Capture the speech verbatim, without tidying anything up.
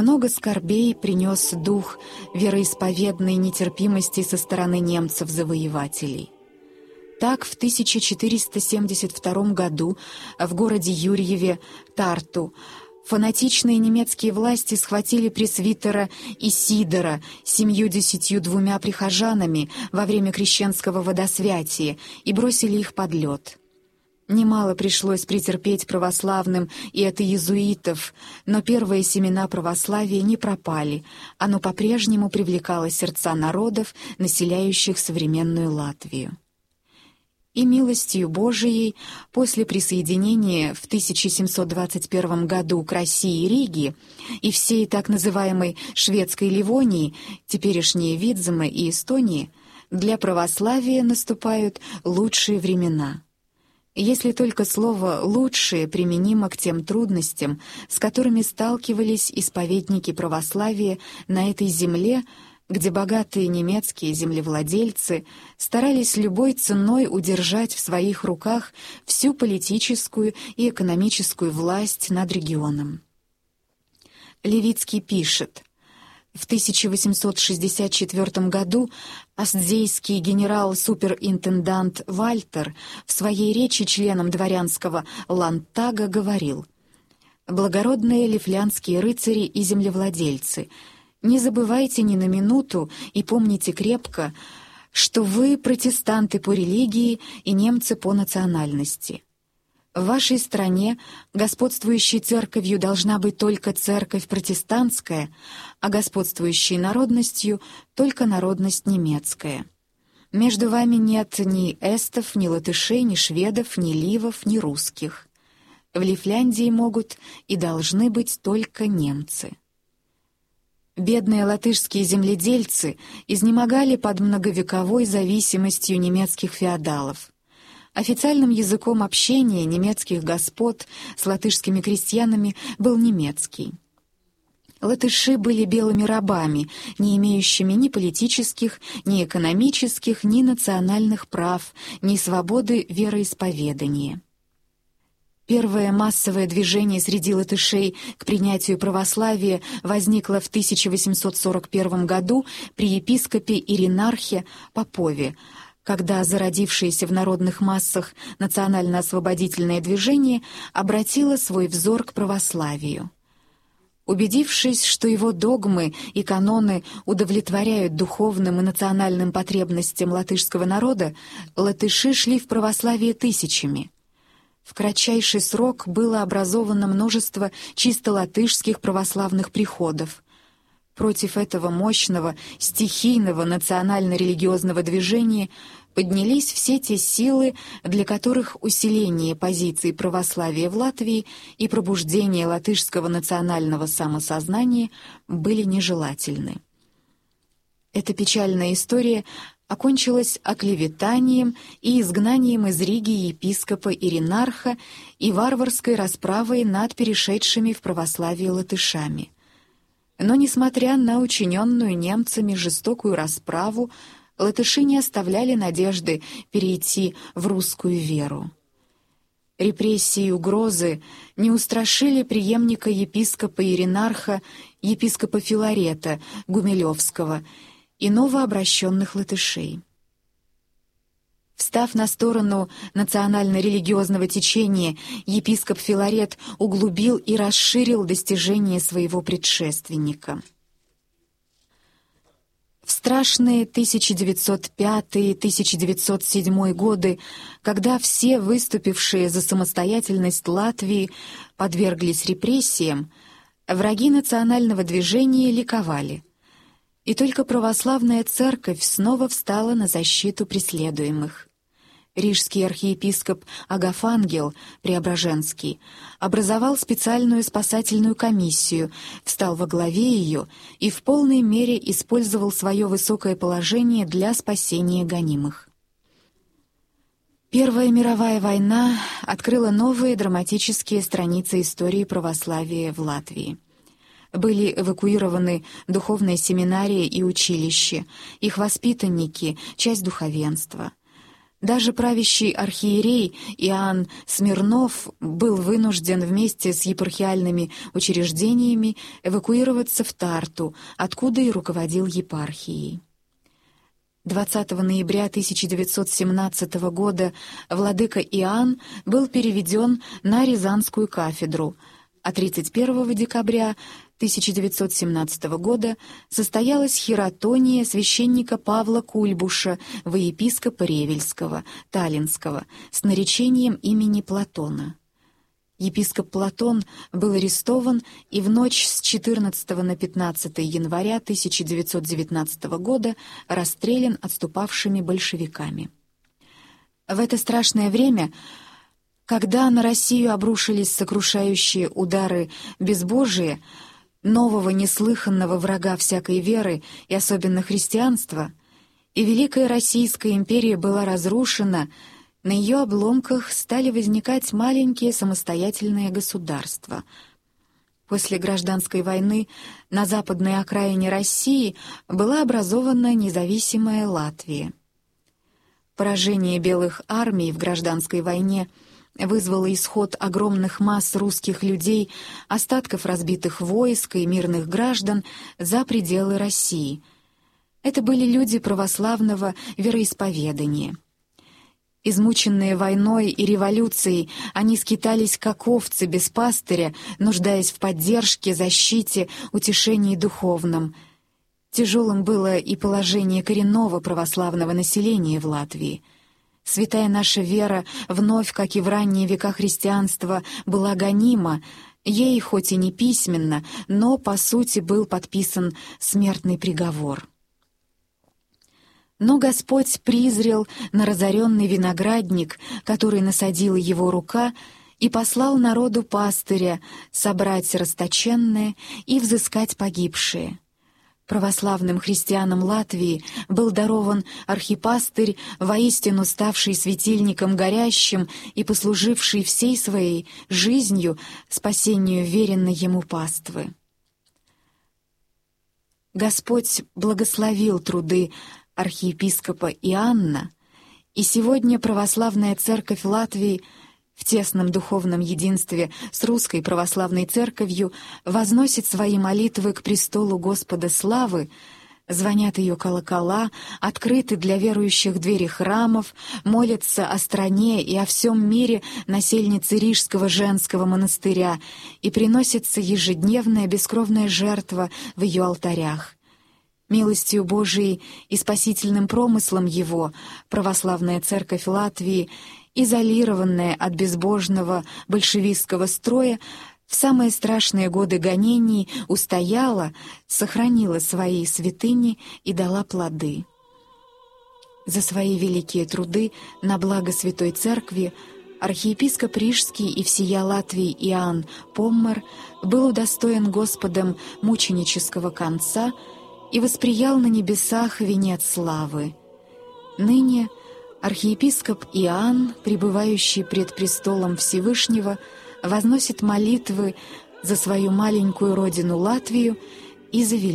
Много скорбей принес дух вероисповедной нетерпимости со стороны немцев-завоевателей. Так, в тысяча четыреста семьдесят втором году в городе Юрьеве, Тарту, фанатичные немецкие власти схватили пресвитера Исидора с семьюдесятью двумя прихожанами во время крещенского водосвятия и бросили их под лед. Немало пришлось претерпеть православным и от иезуитов, но первые семена православия не пропали, оно по-прежнему привлекало сердца народов, населяющих современную Латвию. И милостью Божией после присоединения в тысяча семьсот двадцать первом году к России Риги и всей так называемой шведской Ливонии, теперешние Видземы и Эстонии, для православия наступают лучшие времена. Если только слово «лучшее» применимо к тем трудностям, с которыми сталкивались исповедники православия на этой земле, где богатые немецкие землевладельцы старались любой ценой удержать в своих руках всю политическую и экономическую власть над регионом. Левицкий пишет: в тысяча восемьсот шестьдесят четвёртом году астзейский генерал-суперинтендант Вальтер в своей речи членам дворянского ландтага говорил: «Благородные лифлянские рыцари и землевладельцы, не забывайте ни на минуту и помните крепко, что вы протестанты по религии и немцы по национальности. В вашей стране господствующей церковью должна быть только церковь протестантская, а господствующей народностью только народность немецкая. Между вами нет ни эстов, ни латышей, ни шведов, ни ливов, ни русских. В Лифляндии могут и должны быть только немцы». Бедные латышские земледельцы изнемогали под многовековой зависимостью немецких феодалов. Официальным языком общения немецких господ с латышскими крестьянами был немецкий. Латыши были белыми рабами, не имеющими ни политических, ни экономических, ни национальных прав, ни свободы вероисповедания. Первое массовое движение среди латышей к принятию православия возникло в тысяча восемьсот сорок первом году при епископе Иринархе Попове, когда зародившееся в народных массах национально-освободительное движение обратило свой взор к православию. Убедившись, что его догмы и каноны удовлетворяют духовным и национальным потребностям латышского народа, латыши шли в православие тысячами. В кратчайший срок было образовано множество чисто латышских православных приходов. Против этого мощного, стихийного национально-религиозного движения поднялись все те силы, для которых усиление позиций православия в Латвии и пробуждение латышского национального самосознания были нежелательны. Эта печальная история окончилась оклеветанием и изгнанием из Риги епископа Иринарха и варварской расправой над перешедшими в православие латышами. Но, несмотря на учиненную немцами жестокую расправу, латыши не оставляли надежды перейти в русскую веру. Репрессии и угрозы не устрашили преемника епископа Иринарха, епископа Филарета Гумилевского и новообращенных латышей. Встав на сторону национально-религиозного течения, епископ Филарет углубил и расширил достижения своего предшественника. В страшные тысяча девятьсот пятый — тысяча девятьсот седьмой годы, когда все выступившие за самостоятельность Латвии подверглись репрессиям, враги национального движения ликовали. И только православная церковь снова встала на защиту преследуемых. Рижский архиепископ Агафангел Преображенский образовал специальную спасательную комиссию, встал во главе ее и в полной мере использовал свое высокое положение для спасения гонимых. Первая мировая война открыла новые драматические страницы истории православия в Латвии. Были эвакуированы духовные семинарии и училища, их воспитанники, часть духовенства. Даже правящий архиерей Иоанн Смирнов был вынужден вместе с епархиальными учреждениями эвакуироваться в Тарту, откуда и руководил епархией. двадцатого ноября тысяча девятьсот семнадцатого года владыка Иоанн был переведен на Рязанскую кафедру, а тридцать первого декабря тысяча девятьсот семнадцатого года состоялась хиротония священника Павла Кульбуша во епископа Ревельского, Таллинского, с наречением имени Платона. Епископ Платон был арестован и в ночь с четырнадцатого на пятнадцатое января тысяча девятьсот девятнадцатого года расстрелян отступавшими большевиками. В это страшное время, когда на Россию обрушились сокрушающие удары безбожия, нового неслыханного врага всякой веры и особенно христианства, и Великая Российская империя была разрушена, на ее обломках стали возникать маленькие самостоятельные государства. После гражданской войны на западной окраине России была образована независимая Латвия. Поражение белых армий в гражданской войне вызвало исход огромных масс русских людей, остатков разбитых войск и мирных граждан за пределы России. Это были люди православного вероисповедания. Измученные войной и революцией, они скитались как овцы без пастыря, нуждаясь в поддержке, защите, утешении духовном. Тяжелым было и положение коренного православного населения в Латвии. Святая наша вера, вновь, как и в ранние века христианства, была гонима, ей, хоть и не письменно, но, по сути, был подписан смертный приговор. Но Господь призрел на разоренный виноградник, который насадила его рука, и послал народу пастыря собрать расточенное и взыскать погибшие. Православным христианам Латвии был дарован архипастырь, воистину ставший светильником горящим и послуживший всей своей жизнью спасению веренной ему паствы. Господь благословил труды архиепископа Иоанна, и сегодня православная церковь Латвии в тесном духовном единстве с русской православной церковью возносит свои молитвы к престолу Господа славы, звонят ее колокола, открыты для верующих двери храмов, молятся о стране и о всем мире насельницы Рижского женского монастыря, и приносится ежедневная бескровная жертва в ее алтарях. Милостью Божией и спасительным промыслом Его православная церковь Латвии, изолированная от безбожного большевистского строя, в самые страшные годы гонений устояла, сохранила свои святыни и дала плоды. За свои великие труды на благо Святой Церкви архиепископ Рижский и всея Латвии Иоанн Поммер был удостоен Господом мученического конца и восприял на небесах венец славы. Ныне архиепископ Иоанн, пребывающий пред престолом Всевышнего, возносит молитвы за свою маленькую родину Латвию и за великую